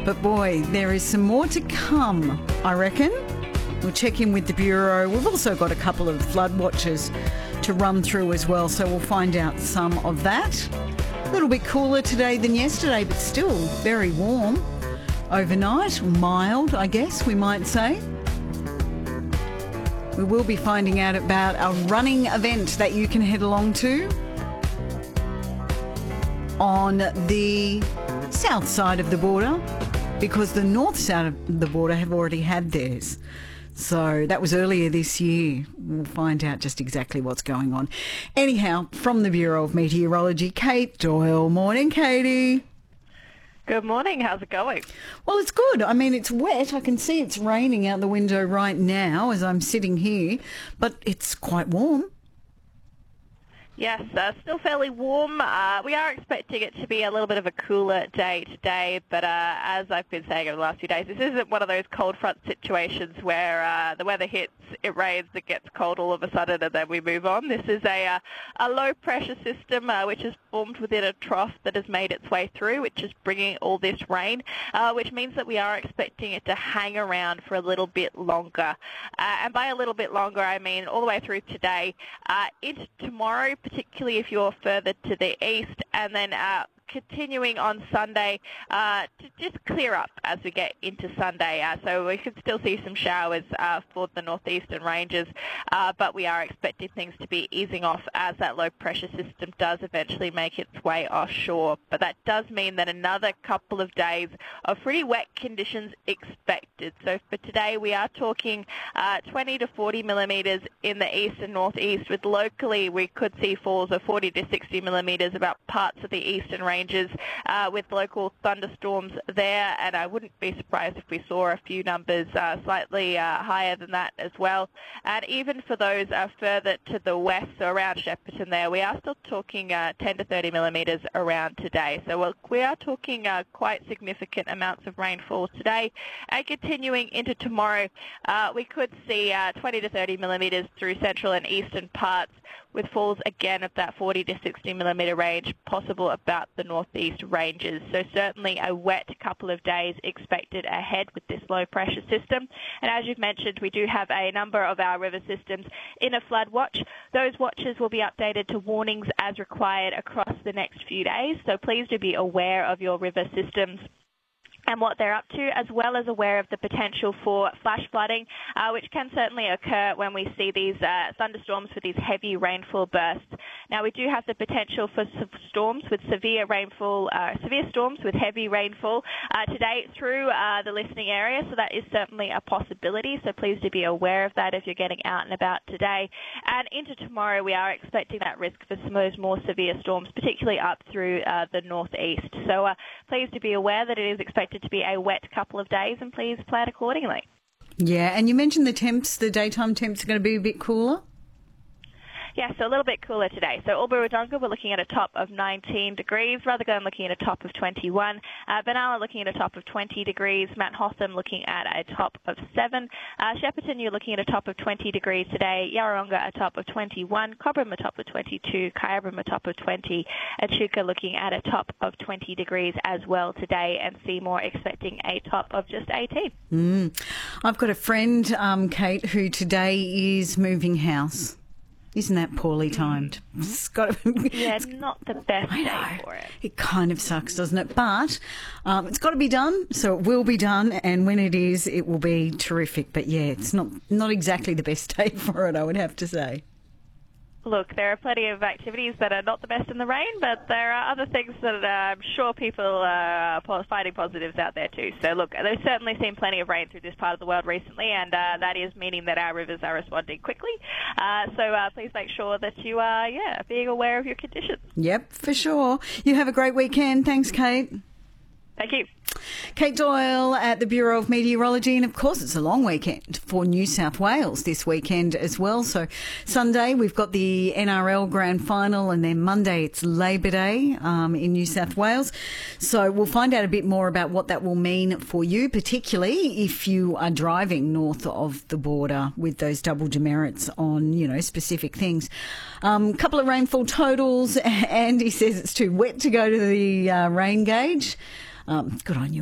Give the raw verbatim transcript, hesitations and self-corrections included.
But boy, there is some more to come, I reckon. We'll check in with the Bureau. We've also got a couple of flood watches to run through as well, so we'll find out some of that. A little bit cooler today than yesterday, but still very warm. Overnight, mild, I guess we might say. We will be finding out about a running event that you can head along to on the south side of the border, because the north side of the border have already had theirs. So that was earlier this year. We'll find out just exactly what's going on. Anyhow, from the Bureau of Meteorology, Kate Doyle. Morning, Katie. Good morning. How's it going? Well, it's good. I mean, it's wet. I can see it's raining out the window right now as I'm sitting here, but it's quite warm. Yes, uh, still fairly warm. Uh, we are expecting it to be a little bit of a cooler day today, but uh, as I've been saying over the last few days, this isn't one of those cold front situations where uh, the weather hits, it rains, it gets cold all of a sudden, and then we move on. This is a, uh, a low-pressure system uh, which is formed within a trough that has made its way through, which is bringing all this rain, uh, which means that we are expecting it to hang around for a little bit longer. Uh, and by a little bit longer, I mean all the way through today uh, into tomorrow, particularly if you're further to the east, and then uh, continuing on Sunday uh, to just clear up as we get into Sunday. Uh, so we could still see some showers uh, for the northeastern ranges, uh, but we are expecting things to be easing off as that low pressure system does eventually make its way offshore. But that does mean that another couple of days of pretty wet conditions expected. So for today we are talking uh, twenty to forty millimetres in the east and northeast, with locally we could see falls of forty to sixty millimetres about parts of the eastern ranges. Uh, with local thunderstorms there, and I wouldn't be surprised if we saw a few numbers uh, slightly uh, higher than that as well. And even for those uh, further to the west, so around Shepparton there, we are still talking uh, ten to thirty millimetres around today. So well, we are talking uh, quite significant amounts of rainfall today. And continuing into tomorrow, uh, we could see uh, twenty to thirty millimetres through central and eastern parts, with falls again of that forty to sixty millimetre range possible about the northeast ranges. So certainly a wet couple of days expected ahead with this low pressure system. And as you've mentioned, we do have a number of our river systems in a flood watch. Those watches will be updated to warnings as required across the next few days. So please do be aware of your river systems and what they're up to, as well as aware of the potential for flash flooding, uh, which can certainly occur when we see these uh, thunderstorms with these heavy rainfall bursts. Now, we do have the potential for storms with severe rainfall, uh, severe storms with heavy rainfall uh, today through uh, the listening area, so that is certainly a possibility. So please do be aware of that if you're getting out and about today. And into tomorrow, we are expecting that risk for some of those more severe storms, particularly up through uh, the northeast. So uh, please do be aware that it is expected to be a wet couple of days, and please plan accordingly. Yeah, and you mentioned the temps, the daytime temps are going to be a bit cooler? Yeah, so a little bit cooler today. So Albury-Wodonga, we're looking at a top of nineteen degrees. Rutherglen looking at a top of twenty-one. Uh, Benalla looking at a top of twenty degrees. Mount Hotham looking at a top of seven. Uh, Shepparton, you're looking at a top of twenty degrees today. Yarrawonga, a top of twenty-one. Cobram, a top of twenty-two. Kyabram, a top of twenty. Echuca looking at a top of twenty degrees as well today. And Seymour expecting a top of just eighteen. Mm. I've got a friend, um, Kate, who today is moving house. Isn't that poorly timed? It's got to, yeah, not the best I day know. for it. It kind of sucks, doesn't it? But um, it's got to be done, so it will be done, and when it is, it will be terrific. But yeah, it's not not exactly the best day for it, I would have to say. Look, there are plenty of activities that are not the best in the rain, but there are other things that uh, I'm sure people are finding positives out there too. So look, there's certainly seen plenty of rain through this part of the world recently, and uh, that is meaning that our rivers are responding quickly. Uh, so uh, please make sure that you are, yeah, being aware of your conditions. Yep, for sure. You have a great weekend. Thanks, Kate. Thank you. Kate Doyle at the Bureau of Meteorology, and of course it's a long weekend for New South Wales this weekend as well. So Sunday we've got the N R L Grand Final, and then Monday it's Labor Day um, in New South Wales. So we'll find out a bit more about what that will mean for you, particularly if you are driving north of the border with those double demerits on, you know, specific things. A um, couple of rainfall totals. Andy says it's too wet to go to the uh, rain gauge. Um, good on you.